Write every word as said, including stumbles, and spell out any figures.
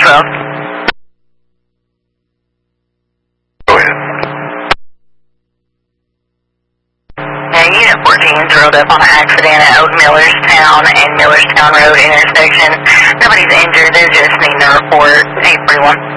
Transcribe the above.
yourself. Go ahead. Yeah, Unit fourteen drove up on an accident at Old Millerstown and Millerstown Road intersection. Nobody's injured, they're just needing a report. eight three one.